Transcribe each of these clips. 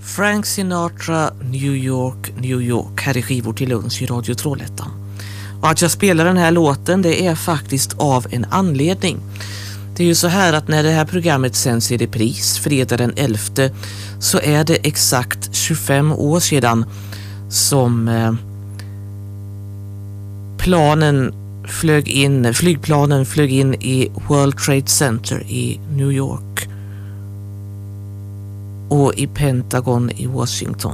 Frank Sinatra, New York, New York, här är skivor till lunch i Radio Trollhättan. Och att jag spelar den här låten, det är faktiskt av en anledning. Det är ju så här att när det här programmet sänds i repris fredag den 11, så är det exakt 25 år sedan som flygplanen flög in i World Trade Center i New York och i Pentagon i Washington.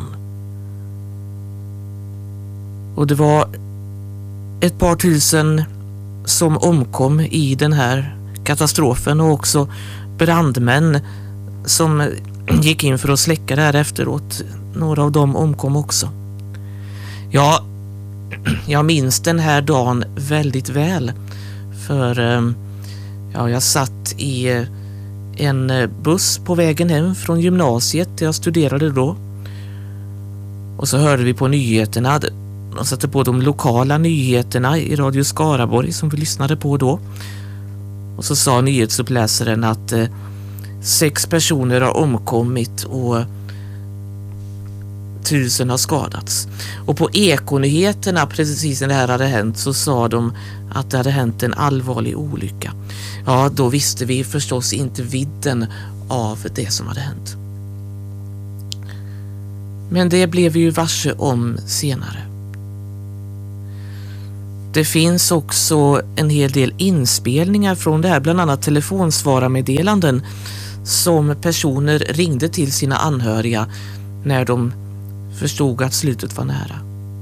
Och det var ett par tusen som omkom i den här katastrofen och också brandmän som gick in för att släcka det här efteråt. Några av dem omkom också. Ja, jag minns den här dagen väldigt väl, för jag satt i en buss på vägen hem från gymnasiet där jag studerade då. Och så hörde vi på nyheterna. De satte på de lokala nyheterna i Radio Skaraborg som vi lyssnade på då. Och så sa nyhetsuppläsaren att 6 personer har omkommit och 1000 har skadats. Och på Ekonyheterna, precis när det här hade hänt, så sa de att det hade hänt en allvarlig olycka. Ja, då visste vi förstås inte vidden av det som hade hänt. Men det blev vi ju varse om senare. Det finns också en hel del inspelningar från det här, bland annat telefonsvararmeddelanden som personer ringde till sina anhöriga när de förstod att slutet var nära.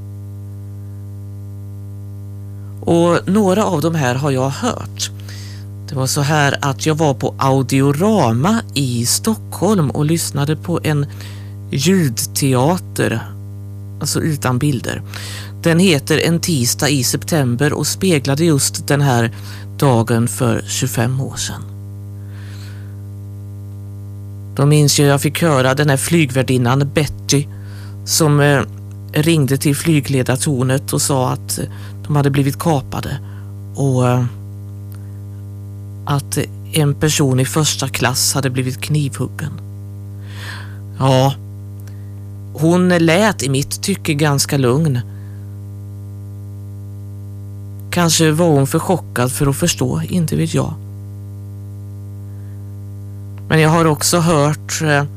Och några av de här har jag hört. Det var så här att jag var på Audiorama i Stockholm och lyssnade på en ljudteater, alltså utan bilder. Den heter En tisdag i september och speglade just den här dagen för 25 år sedan. Då minns jag fick höra den här flygvärdinnan Betty som ringde till flygledartornet och sa att de hade blivit kapade och att en person i första klass hade blivit knivhuggen. Ja, hon lät i mitt tycke ganska lugn. Kanske var hon för chockad för att förstå, inte vet jag. Men jag har också hört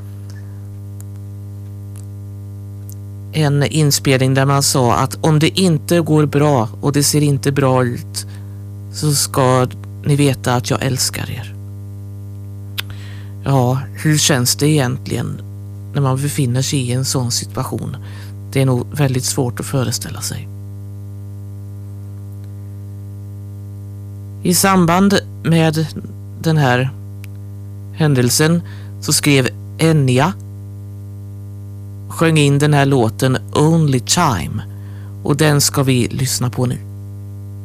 en inspelning där man sa att om det inte går bra och det ser inte bra ut, så ska ni veta att jag älskar er. Ja, hur känns det egentligen när man befinner sig i en sån situation? Det är nog väldigt svårt att föreställa sig. I samband med den här händelsen så skrev Enya, sjöng in den här låten Only Time, och den ska vi lyssna på nu.